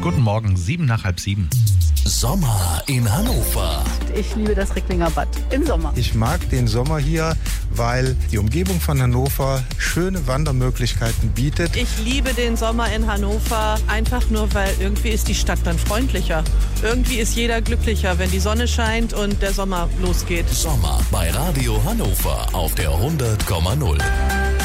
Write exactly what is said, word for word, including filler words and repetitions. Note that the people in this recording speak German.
Guten Morgen, sieben nach halb sieben. Sommer in Hannover. Ich liebe das Recklinger Bad im Sommer. Ich mag den Sommer hier, weil die Umgebung von Hannover schöne Wandermöglichkeiten bietet. Ich liebe den Sommer in Hannover, einfach nur, weil irgendwie ist die Stadt dann freundlicher. Irgendwie ist jeder glücklicher, wenn die Sonne scheint und der Sommer losgeht. Sommer bei Radio Hannover auf der hundert Komma null.